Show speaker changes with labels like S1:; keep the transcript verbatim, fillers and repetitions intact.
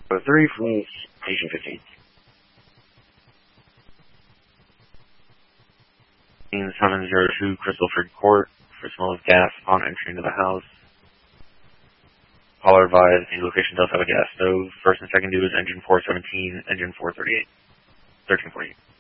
S1: Uh, three from Station fifteen. seven zero two Crystalford Court for smell of gas upon entry into the house. Caller advised the location does have a gas stove. First and second due is engine four seventeen, engine four thirty-eight. thirteen forty-eight.